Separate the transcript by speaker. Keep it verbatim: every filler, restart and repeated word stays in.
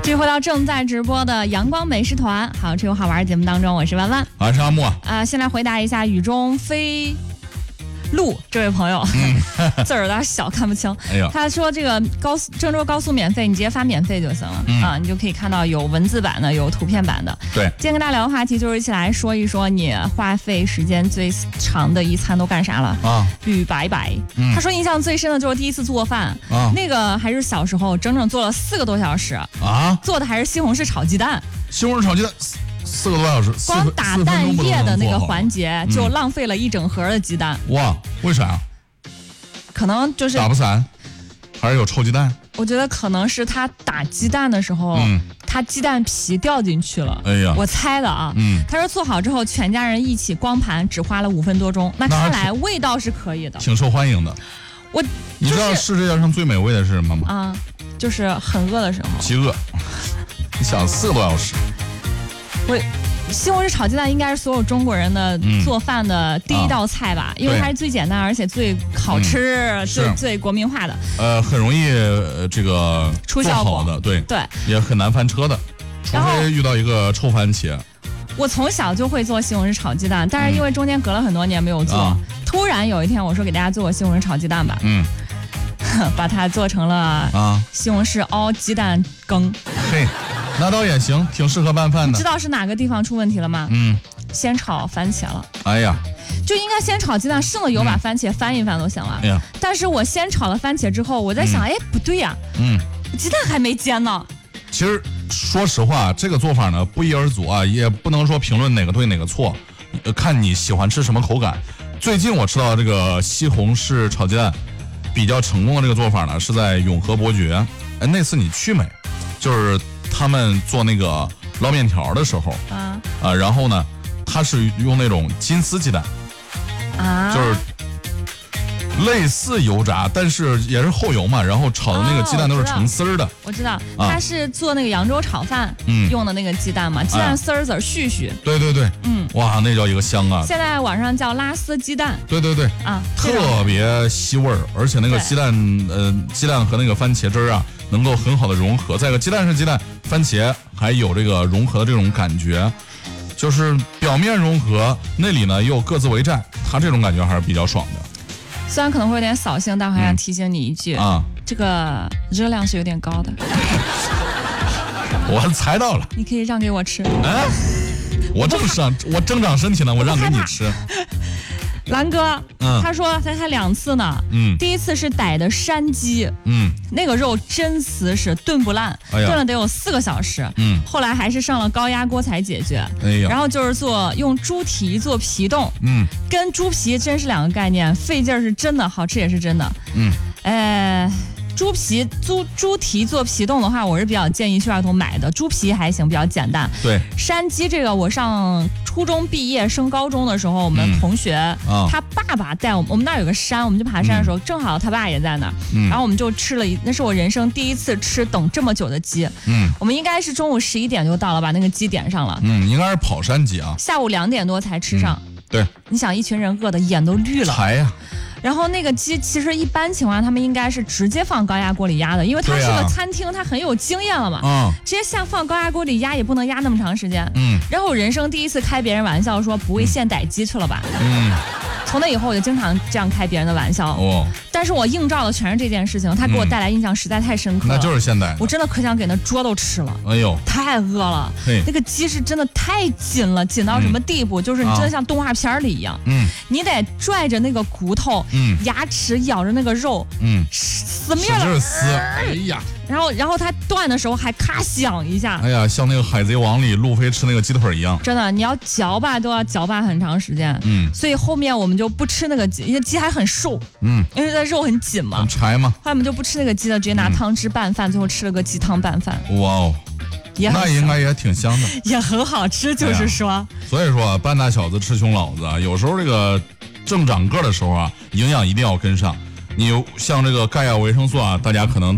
Speaker 1: 继续回到正在直播的阳光美食团，好，这个好玩的节目当中，我是弯弯，
Speaker 2: 我是阿木啊。
Speaker 1: 呃，先来回答一下雨中飞路这位朋友，嗯、字儿有点小，看不清。
Speaker 2: 哎呀，
Speaker 1: 他说这个高速郑州高速免费，你直接发免费就行了、嗯、啊，你就可以看到有文字版的，有图片版的。
Speaker 2: 对，
Speaker 1: 今天跟大家聊的话题就是一起来说一说你花费时间最长的一餐都干啥了啊？吕白白、嗯，他说印象最深的就是第一次做饭啊，那个还是小时候，整整做了四个多小时啊，做的还是西红柿炒鸡蛋。
Speaker 2: 西红柿炒鸡蛋。四个多小时，
Speaker 1: 光打蛋液的那个环节就浪费了一整盒的鸡蛋。
Speaker 2: 嗯、哇，为啥呀？
Speaker 1: 可能就是
Speaker 2: 打不散，还是有臭鸡蛋？
Speaker 1: 我觉得可能是他打鸡蛋的时候，嗯、他鸡蛋皮掉进去了。哎呀，我猜的啊。嗯，他说做好之后，全家人一起光盘，只花了五分多钟。那看来味道是可以的，
Speaker 2: 挺受欢迎的。
Speaker 1: 我、就是、
Speaker 2: 你知道世界上最美味的是什么吗？
Speaker 1: 啊，就是很饿的时候。
Speaker 2: 饥饿。你想四个多小时。
Speaker 1: 我西红柿炒鸡蛋应该是所有中国人的做饭的第一道菜吧，嗯啊、因为它是最简单而且最好吃、嗯、最最国民化的。呃，
Speaker 2: 很容易、呃、这个
Speaker 1: 出效果
Speaker 2: 的，对
Speaker 1: 对，
Speaker 2: 也很难翻车的，除非遇到一个臭番茄。
Speaker 1: 我从小就会做西红柿炒鸡蛋，但是因为中间隔了很多年没有做，嗯、突然有一天我说给大家做个西红柿炒鸡蛋吧，嗯，把它做成了啊西红柿熬鸡蛋羹。
Speaker 2: 嘿。那倒也行，挺适合拌饭的。
Speaker 1: 你知道是哪个地方出问题了吗？嗯，先炒番茄了。
Speaker 2: 哎呀，
Speaker 1: 就应该先炒鸡蛋，剩了油把番茄翻一翻都行了。哎呀，但是我先炒了番茄之后，我在想，嗯、哎，不对呀，嗯，鸡蛋还没煎呢。
Speaker 2: 其实说实话，这个做法呢不一而足啊，也不能说评论哪个对哪个错，呃，看你喜欢吃什么口感。最近我吃到这个西红柿炒鸡蛋比较成功的这个做法呢，是在永和伯爵。哎，那次你去没？就是。他们做那个捞面条的时候，啊，啊，然后呢，他是用那种金丝鸡蛋，啊，就是类似油炸，但是也是厚油嘛，然后炒的那个鸡蛋都是成丝儿的。哦、
Speaker 1: 我知道，我知道啊、他是做那个扬州炒饭，嗯，用的那个鸡蛋嘛，鸡蛋丝儿籽儿絮絮。
Speaker 2: 对对对，嗯，哇，那叫一个香啊！
Speaker 1: 现在网上叫拉丝鸡蛋。
Speaker 2: 对对对，啊，特别吸味儿，而且那个鸡蛋，呃，鸡蛋和那个番茄汁儿啊。能够很好的融合，再一个鸡蛋是鸡蛋，番茄还有这个融合的这种感觉，就是表面融合，内里呢又各自为战，它这种感觉还是比较爽的。
Speaker 1: 虽然可能会有点扫兴，但我还想提醒你一句、嗯、啊，这个热量是有点高的。
Speaker 2: 我猜到了，
Speaker 1: 你可以让给我吃。哎，
Speaker 2: 我正上，我正长身体呢，我让给你吃。
Speaker 1: 兰哥，嗯，他说他才两次呢，嗯，第一次是逮的山鸡，嗯，那个肉真瓷实，炖不烂，哎、炖了得有四个小时，嗯，后来还是上了高压锅才解决，哎呀，然后就是做用猪蹄做皮冻，嗯，跟猪皮真是两个概念，费劲是真的，好吃也是真的，嗯，呃。猪皮猪猪蹄做皮冻的话，我是比较建议去儿童买的。猪皮还行，比较简单。
Speaker 2: 对，
Speaker 1: 山鸡这个，我上初中毕业升高中的时候，我们同学、嗯、他爸爸带我们，我们那儿有个山，我们去爬山的时候，嗯、正好他爸也在那儿、嗯，然后我们就吃了一，那是我人生第一次吃等这么久的鸡。嗯，我们应该是中午十一点就到了，把那个鸡点上了。
Speaker 2: 嗯，应该是跑山鸡啊。
Speaker 1: 下午两点多才吃上。
Speaker 2: 嗯、对，
Speaker 1: 你想一群人饿的眼都绿了。
Speaker 2: 柴呀。
Speaker 1: 然后那个鸡其实一般情况下他们应该是直接放高压锅里压的，因为它是个餐厅，它很有经验了嘛。嗯。直接像放高压锅里压也不能压那么长时间。嗯。然后我人生第一次开别人玩笑说不会现逮鸡去了吧？嗯。从那以后我就经常这样开别人的玩笑。哦。但是我映照的全是这件事情，它给我带来印象实在太深刻了。
Speaker 2: 那就是现逮。
Speaker 1: 我真的可想给那桌都吃了。哎呦。太饿了。那个鸡是真的太紧了，紧到什么地步？嗯、就是你真的像动画片里一样。嗯。你得拽着那个骨头。嗯，牙齿咬着那个肉，嗯，死灭了，
Speaker 2: 就是撕，哎呀，
Speaker 1: 然后然后它断的时候还咔响一下，
Speaker 2: 哎呀，像那个海贼王里路飞吃那个鸡腿一样，
Speaker 1: 真的，你要嚼吧都要嚼吧很长时间，嗯，所以后面我们就不吃那个鸡，因为鸡还很瘦，嗯，因为它肉很紧嘛，
Speaker 2: 很柴嘛，
Speaker 1: 后来我们就不吃那个鸡了，直接拿汤汁拌饭，最后吃了个鸡汤拌饭，
Speaker 2: 哇哦。那应该也挺香的，
Speaker 1: 也很好吃，就是说、哎。
Speaker 2: 所以说，半大小子吃穷老子啊，有时候这个正长个的时候啊，营养一定要跟上。你像这个钙啊、维生素啊，大家可能。